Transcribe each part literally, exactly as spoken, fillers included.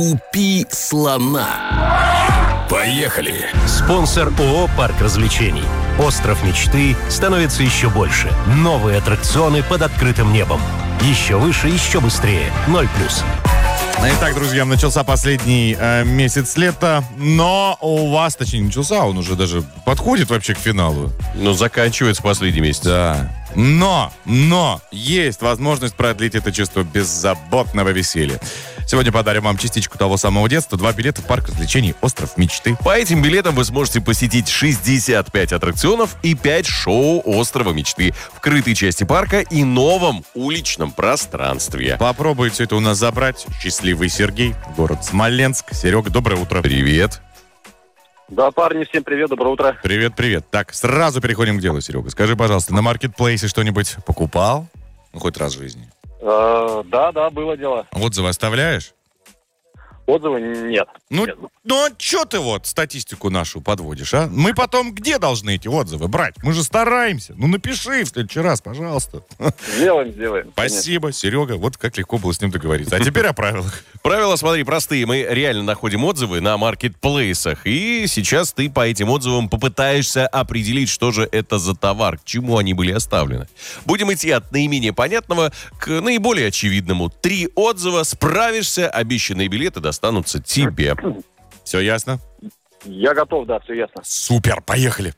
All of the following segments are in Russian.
Купи слона. Поехали! Спонсор ООО «Парк развлечений». Остров мечты становится еще больше. Новые аттракционы под открытым небом. Еще выше, еще быстрее. Ноль плюс. Итак, друзья, начался последний э, месяц лета, но у вас, точнее, начался, он уже даже подходит вообще к финалу. Ну, заканчивается последний месяц. Да. Но, но, есть возможность продлить это чувство беззаботного веселья. Сегодня подарим вам частичку того самого детства. Два билета в парк развлечений «Остров мечты». По этим билетам вы сможете посетить шестьдесят пять аттракционов и пять шоу «Острова мечты» в крытой части парка и новом уличном пространстве. Попробуйте все это у нас забрать. Счастливый Сергей, город Смоленск. Серега, доброе утро. Привет. Да, парни, всем привет, доброе утро. Привет, привет. Так, сразу переходим к делу, Серега. Скажи, пожалуйста, на маркетплейсе что-нибудь покупал? Ну, хоть раз в жизни. Э, да, да, было дело. Отзывы оставляешь? Отзывы нет. Ну, нет. ну а что ты вот статистику нашу подводишь, а? Мы потом где должны эти отзывы брать? Мы же стараемся. Ну, напиши в следующий раз, пожалуйста. Сделаем, сделаем. Спасибо, конечно. Серега. Вот как легко было с ним договориться. А теперь о правилах. Правила, смотри, простые. Мы реально находим отзывы на маркетплейсах. И сейчас ты по этим отзывам попытаешься определить, что же это за товар, к чему они были оставлены. Будем идти от наименее понятного к наиболее очевидному. Три отзыва, справишься, обещанные билеты достанутся тебе. Все ясно? Я готов, да, все ясно. Супер, поехали.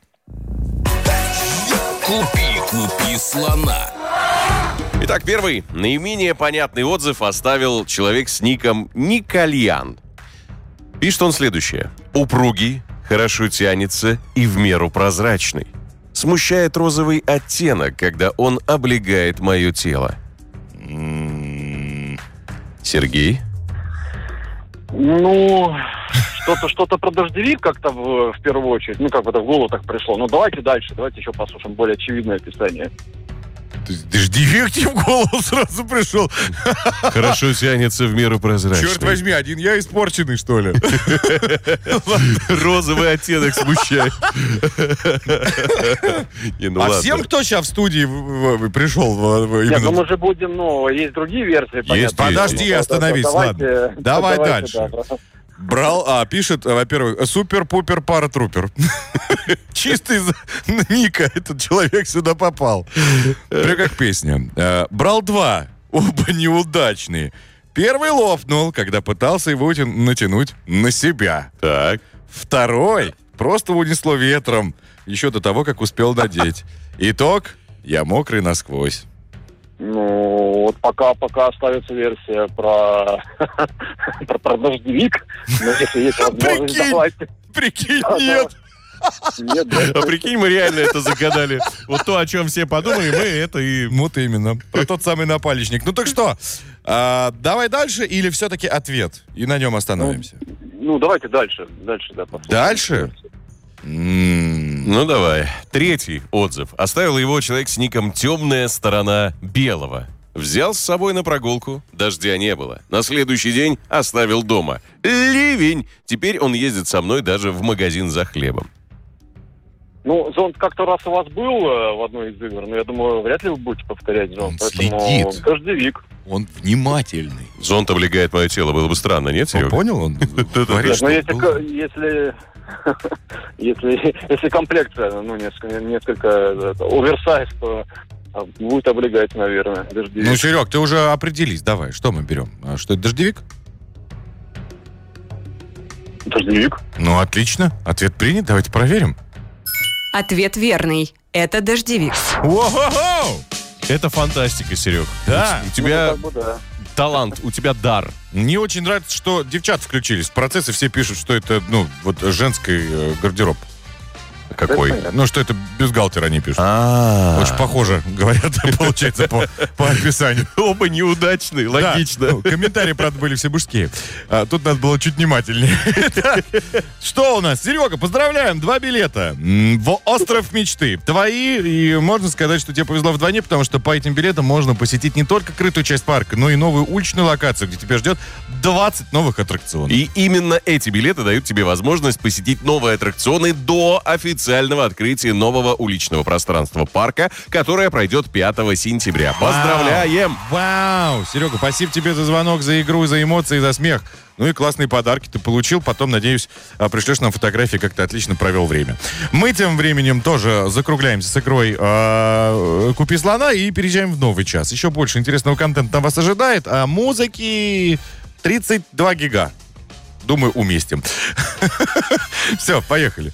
Купи, купи слона. Итак, первый, наименее понятный отзыв оставил человек с ником Никольян. Пишет он следующее. Упругий, хорошо тянется и в меру прозрачный. Смущает розовый оттенок, когда он облегает мое тело. Сергей? Ну, что-то, что-то про дождевик как-то в, в первую очередь. Ну, как бы это в голову так пришло. Ну, давайте дальше, давайте еще послушаем более очевидное описание. Дождевик тебе в голову сразу пришел. Хорошо тянется в меру прозрачный. Черт возьми, один я испорченный, что ли? Розовый оттенок смущает. А всем, кто сейчас в студии пришел? Нет, ну мы же будем, ну, есть другие версии. Подожди, остановись, ладно. Давай дальше. Брал, а, пишет, во-первых, супер-пупер-пара-трупер. Чисто из ника этот человек сюда попал. Прям как песня. Брал два, оба неудачные. Первый лопнул, когда пытался его натянуть на себя. Так. Второй просто унесло ветром, еще до того, как успел надеть. Итог, я мокрый насквозь. Ну, вот пока, пока остается версия про, про, про дождевик. Но если есть возможность, прикинь, давайте. Прикинь, нет. Нет, да. А прикинь, мы реально это загадали. Вот то, о чем все подумали, мы это и... Вот именно. Про тот самый напальничник. Ну так что, а, давай дальше или все-таки ответ? И на нем остановимся. Ну, ну давайте дальше. Дальше, да. Послушаем. Дальше? М-м-м. Ну, давай. Третий отзыв. Оставил его человек с ником «Темная сторона белого». Взял с собой на прогулку, дождя не было. На следующий день оставил дома. Ливень! Теперь он ездит со мной даже в магазин за хлебом. Ну, зонт как-то раз у вас был э, в одной из игр, но я думаю, вряд ли вы будете повторять зонт. Он поэтому следит. Дождевик. Он внимательный. Зонт облегает мое тело, было бы странно, нет, Он Серега? понял? Он говорит, Нет, что но если, был. если, если, если комплекция, ну, несколько, несколько это, оверсайз, то будет облегать, наверное, дождевик. Ну, Серег, ты уже определись. Давай, что мы берем? А что это, дождевик? Дождевик. Ну, отлично. Ответ принят. Давайте проверим. Ответ верный. Это дождевик. Воу-хо-хо! Это фантастика, Серег. Да. У тебя Ну, как бы, да. талант, у тебя дар. Мне очень нравится, что девчата включились в процесс, и все пишут, что это, ну, вот женский э, гардероб. Какой? Ну, что это бюстгальтер они пишут. А, Очень похоже, говорят, получается, по, по описанию. оба неудачные, логично. Да. Ну, комментарии, правда, были все мужские. А, тут надо было чуть внимательнее. Что у нас? Серега, поздравляем, два билета в «Остров мечты». Твои, и можно сказать, что тебе повезло вдвойне, потому что по этим билетам можно посетить не только крытую часть парка, но и новую уличную локацию, где тебя ждет двадцать новых аттракционов. И именно эти билеты дают тебе возможность посетить новые аттракционы до официального официального открытия нового уличного пространства парка, которое пройдет пятого сентября. Поздравляем! Вау! Вау! Серега, спасибо тебе за звонок, за игру, за эмоции, за смех. Ну и классные подарки ты получил. Потом, надеюсь, пришлешь нам фотографии, как ты отлично провел время. Мы тем временем тоже закругляемся с игрой э, «Купи слона» и переезжаем в новый час. Еще больше интересного контента вас ожидает, а музыки тридцать два гига. Думаю, уместим. Все, поехали.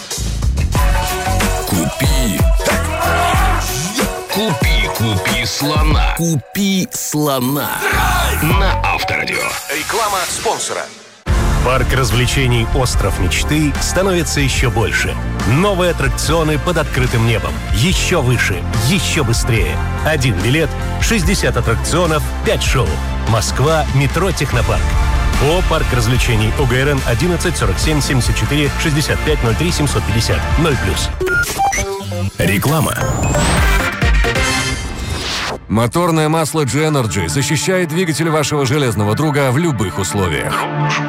Купи. Купи, купи слона. Купи слона. На Авторадио. Реклама спонсора. Парк развлечений «Остров мечты» становится еще больше. Новые аттракционы под открытым небом. Еще выше, еще быстрее. Один билет, шестьдесят аттракционов, пять шоу. Москва, метро «Технопарк». О, парк развлечений ОГРН одиннадцать сорок семь семьдесят четыре шестьдесят пять ноль три семьсот пятьдесят ноль плюс. Реклама. Моторное масло G-Energy защищает двигатель вашего железного друга в любых условиях.